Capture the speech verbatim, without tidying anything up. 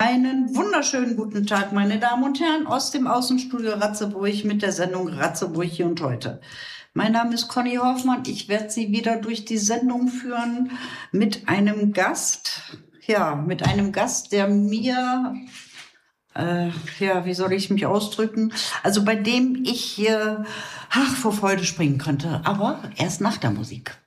Einen wunderschönen guten Tag, meine Damen und Herren, aus dem Außenstudio Ratzeburg mit der Sendung Ratzeburg hier und heute. Mein Name ist Conny Hoffmann. Ich werde Sie wieder durch die Sendung führen mit einem Gast. Ja, mit einem Gast, der mir, äh, ja, wie soll ich mich ausdrücken? Also bei dem ich hier, ach, vor Freude springen könnte. Aber erst nach der Musik.